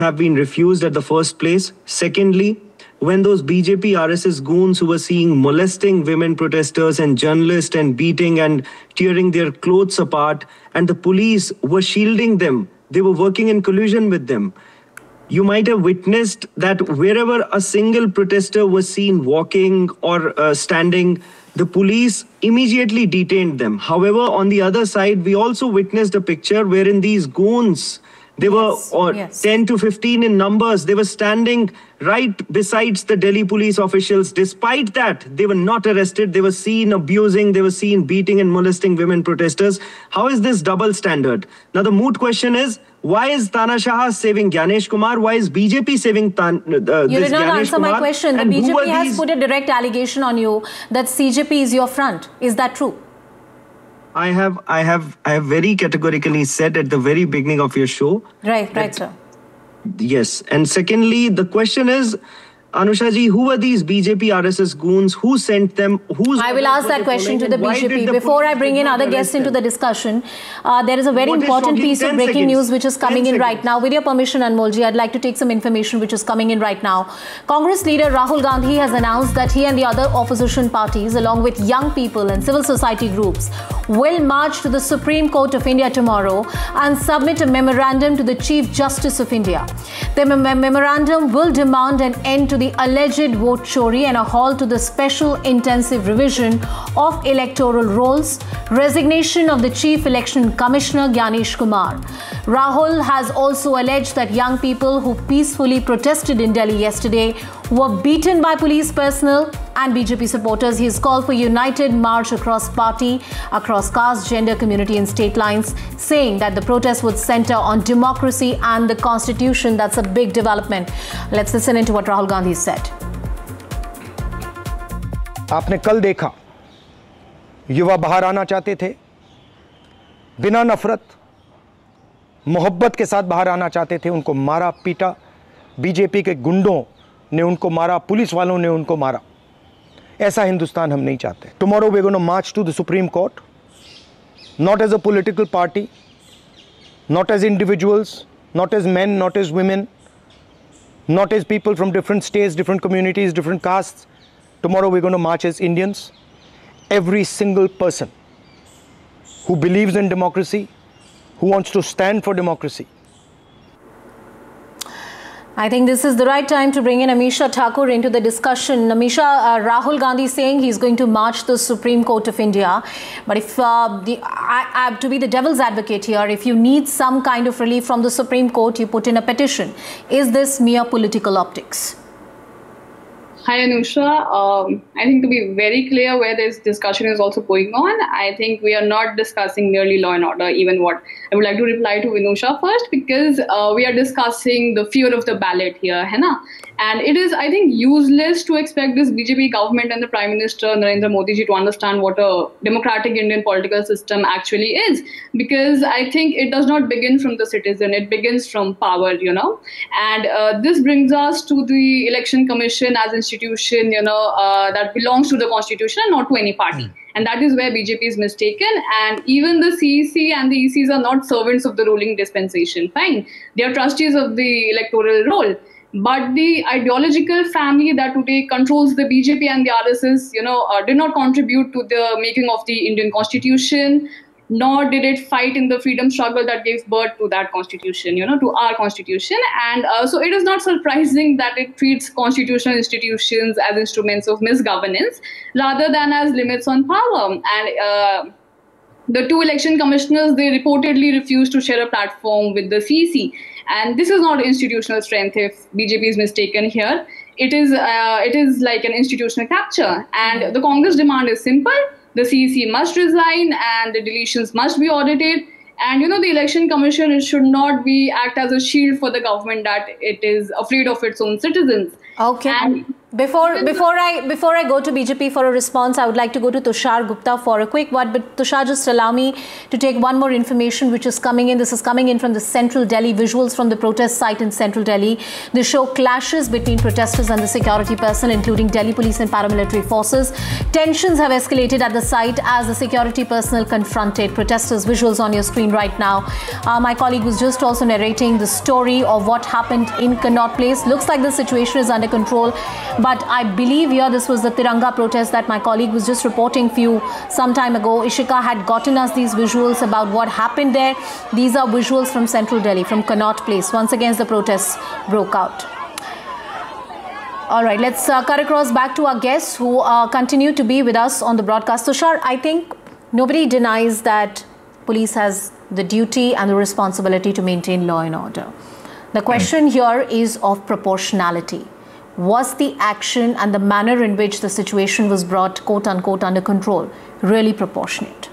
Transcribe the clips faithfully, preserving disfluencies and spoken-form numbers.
have been refused at the first place. Secondly, when those B J P R S S goons who were seen molesting women protesters and journalists and beating and tearing their clothes apart, and the police were shielding them, they were working in collusion with them. You might have witnessed that wherever a single protester was seen walking or uh, standing, the police immediately detained them. However, on the other side, we also witnessed a picture wherein these goons, they yes, were or yes. ten to fifteen in numbers. They were standing right besides the Delhi police officials. Despite that, they were not arrested. They were seen abusing, they were seen beating and molesting women protesters. How is this double standard? Now, the moot question is, why is Tanashah saving Gyanesh Kumar? Why is B J P saving Tan, uh, you this Gyanesh Kumar? You did not answer Kumar? my question. The and B J P has these? put a direct allegation on you that C J P is your front. Is that true? I have, I have, I have very categorically said at the very beginning of your show. Right, right, sir. Yes. And secondly, the question is, Anusha ji, who were these B J P R S S goons? Who sent them? Who's I will ask that question to the B J P. Before I bring in other guests into the discussion, uh, there is a very important piece of breaking news which is coming in right now. With your permission, Anmolji, I'd like to take some information which is coming in right now. Congress leader Rahul Gandhi has announced that he and the other opposition parties, along with young people and civil society groups, will march to the Supreme Court of India tomorrow and submit a memorandum to the Chief Justice of India. The mem memorandum will demand an end to the alleged vote chori and a halt to the special intensive revision of electoral rolls, resignation of the Chief Election Commissioner Gyanesh Kumar. Rahul has also alleged that young people who peacefully protested in Delhi yesterday were beaten by police personnel and B J P supporters. He has called for united march across party, across caste, gender, community and state lines, saying that the protest would center on democracy and the constitution. That's a big development. Let's listen into what Rahul Gandhi said. आपने कल देखा, युवा बाहर आना चाहते थे, बिना नफरत, मोहब्बत के साथ बाहर आना चाहते थे, उनको मारा पीटा, बीजेपी के गुंडों ने उनको मारा, पुलिस वालों ने उनको मारा. ऐसा हिंदुस्तान हम नहीं चाहते. Tomorrow we're going to march to the Supreme Court, not as a political party, not as individuals, not as men, not as women, not as people from different states, different communities, different castes. Tomorrow we're going to march as Indians. Every single person who believes in democracy, who wants to stand for democracy. I think this is the right time to bring in Amisha Thakur into the discussion. Amisha, uh, Rahul Gandhi is saying he's going to march the Supreme Court of India. But if, uh, the, I, I, to be the devil's advocate here, if you need some kind of relief from the Supreme Court, you put in a petition. Is this mere political optics? Hi, Anusha. Um, I think to be very clear where this discussion is also going on, I think we are not discussing merely law and order, even what I would like to reply to Vinusha first, because uh, we are discussing the fear of the ballot here, hai na? And it is, I think, useless to expect this B J P government and the Prime Minister Narendra Modi ji to understand what a democratic Indian political system actually is, because I think it does not begin from the citizen, it begins from power, you know. And uh, this brings us to the Election Commission as institution, you know, uh, that belongs to the constitution and not to any party. Mm. And that is where B J P is mistaken. And even the C E C and the E Cs are not servants of the ruling dispensation. Fine. They are trustees of the electoral roll. But the ideological family that today controls the B J P and the R S S, you know, uh, did not contribute to the making of the Indian constitution, nor did it fight in the freedom struggle that gave birth to that constitution, you know, to our constitution. And uh, so it is not surprising that it treats constitutional institutions as instruments of misgovernance rather than as limits on power. And uh, the two election commissioners, they reportedly refused to share a platform with the C E C. And this is not institutional strength if B J P is mistaken here. It is, uh, it is like an institutional capture. And the Congress demand is simple. The C E C must resign and the deletions must be audited. And, you know, the Election Commission, it should not be act as a shield for the government that it is afraid of its own citizens. Okay. And Before before I before I go to B J P for a response, I would like to go to Tushar Gupta for a quick word. But Tushar, just allow me to take one more information which is coming in. This is coming in from the Central Delhi, visuals from the protest site in Central Delhi. They show clashes between protesters and the security personnel, including Delhi police and paramilitary forces. Tensions have escalated at the site as the security personnel confronted protesters. Visuals on your screen right now. Uh, my colleague was just also narrating the story of what happened in Connaught Place. Looks like the situation is under control. But I believe here this was the Tiranga protest that my colleague was just reporting few some time ago. Ishika had gotten us these visuals about what happened there. These are visuals from Central Delhi, from Connaught Place. Once again, the protests broke out. All right, let's uh, cut across back to our guests who uh, continue to be with us on the broadcast. Tushar, I think nobody denies that police has the duty and the responsibility to maintain law and order. The question here is of proportionality. Was the action and the manner in which the situation was brought, quote unquote, under control really proportionate?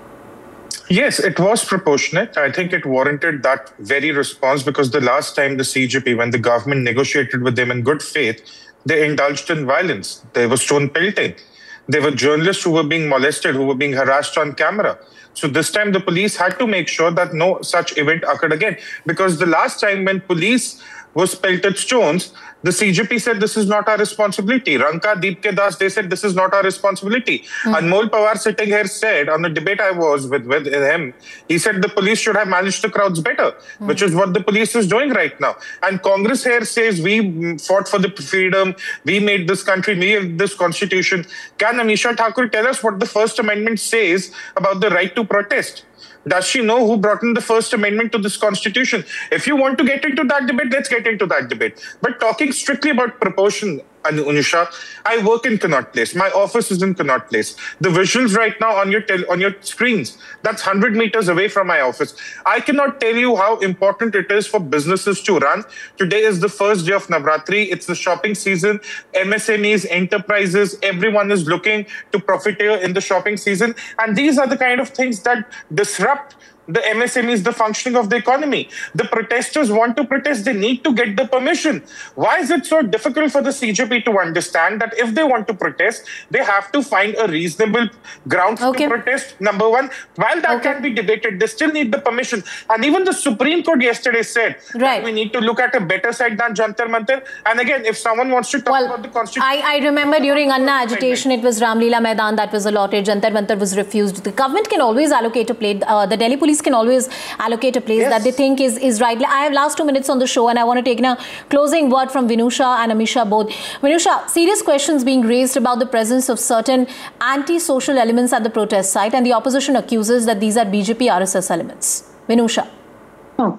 Yes, it was proportionate. I think it warranted that very response because the last time the C J P, when the government negotiated with them in good faith, they indulged in violence. There was stone pelting. There were journalists who were being molested, who were being harassed on camera. So this time the police had to make sure that no such event occurred again. Because the last time when police was pelted stones, the C J P said this is not our responsibility. Ranka, Deepke Das, they said this is not our responsibility. Mm. Anmol Pawar sitting here said, on the debate I was with, with him, he said the police should have managed the crowds better, mm. which is what the police is doing right now. And Congress here says we fought for the freedom, we made this country, we made this constitution. Can Amisha Thakur tell us what the First Amendment says about the right to protest? Does she know who brought in the First Amendment to this Constitution? If you want to get into that debate, let's get into that debate. But talking strictly about proportion, Anusha, I work in Connaught Place. My office is in Connaught Place. The visuals right now on your tel on your screens, that's one hundred meters away from my office. I cannot tell you how important it is for businesses to run. Today is the first day of Navratri. It's the shopping season. M S M Es, enterprises, everyone is looking to profiteer in the shopping season. And these are the kind of things that disrupt the M S M Es, the functioning of the economy. The protesters want to protest. They need to get the permission. Why is it so difficult for the C J P to understand that if they want to protest, they have to find a reasonable ground okay. to protest, number one. While that okay. can be debated, they still need the permission. And even the Supreme Court yesterday said right. that we need to look at a better side than Jantar Mantar. And again, if someone wants to talk well, about the Constitution... I, I remember during Anna agitation, it was Ramlila Maidan that was allotted. Jantar Mantar was refused. The government can always allocate a place. Uh, the Delhi police can always allocate a place yes. that they think is, is right. I have last two minutes on the show and I want to take a closing word from Vinusha and Amisha both. Vinusha, serious questions being raised about the presence of certain anti-social elements at the protest site and the opposition accuses that these are B J P R S S elements. Vinusha. Oh.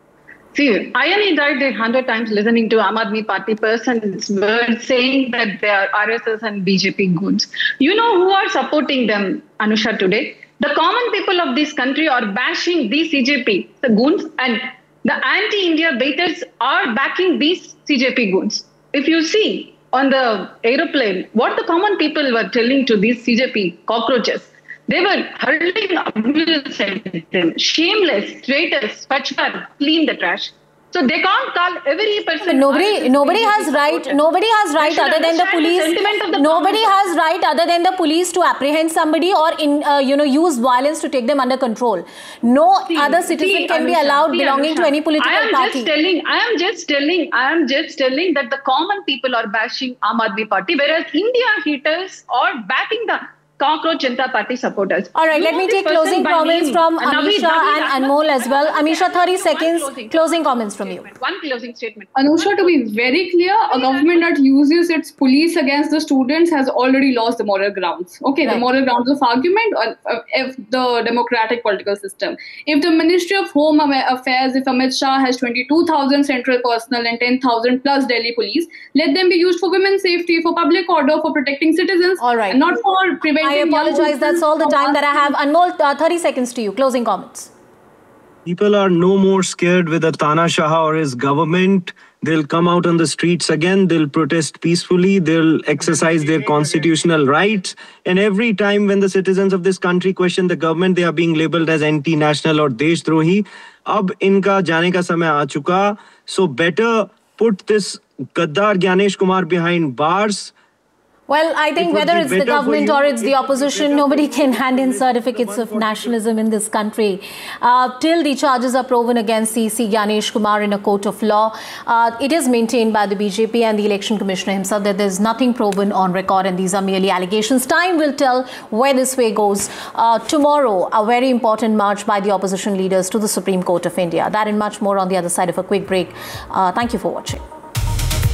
See, irony died a hundred times listening to Aam Aadmi Party persons saying that they are R S S and B J P goons. You know who are supporting them, Anusha, today? The common people of this country are bashing the C J P, the goons, and the anti-India baiters are backing these C J P goons. If you see on the aeroplane, what the common people were telling to these C J P cockroaches, they were hurling abuse at them. Shameless, traitors, Pachkar, clean the trash. So they can't call every person. But nobody, nobody has right. Nobody has right other than the police. The nobody has right other than the police to apprehend somebody or in uh, you know use violence to take them under control. No see, other citizen see, can Anusha, be allowed see, belonging Anusha, to any political I am party. Just telling, I am just telling. I am just telling that the common people are bashing Aam Aadmi Party, whereas India haters are backing the Cockroach Janata Party supporters. All right, you let me take closing comments from Amisha and Anmol as well. Amisha, thirty seconds, closing, closing comments from you. One closing statement. Anusha, to be very clear, a government that uses its police against the students has already lost the moral grounds. Okay, right. The moral grounds of argument or uh, if the democratic political system. If the Ministry of Home Affairs, if Amit Shah has twenty-two thousand central personnel and ten thousand plus Delhi police, let them be used for women's safety, for public order, for protecting citizens, all right. and not for preventing. I apologize. That's all the time that I have. Anmol, uh, thirty seconds to you. Closing comments. People are no more scared with a Tana Shah or his government. They'll come out on the streets again. They'll protest peacefully. They'll exercise their constitutional rights. And every time when the citizens of this country question the government, they are being labeled as anti-national or Deshdrohi. Ab inka jaane ka samay aa chuka. So better put this Gaddar Gyanesh Kumar behind bars. Well, I think whether it's the government or it's the opposition, nobody can hand in certificates of nationalism in this country. Uh, till the charges are proven against C C Gyanesh Kumar in a court of law, uh, it is maintained by the B J P and the Election Commissioner himself that there's nothing proven on record and these are merely allegations. Time will tell where this way goes. Uh, tomorrow, a very important march by the opposition leaders to the Supreme Court of India. That and much more on the other side of a quick break. Uh, thank you for watching.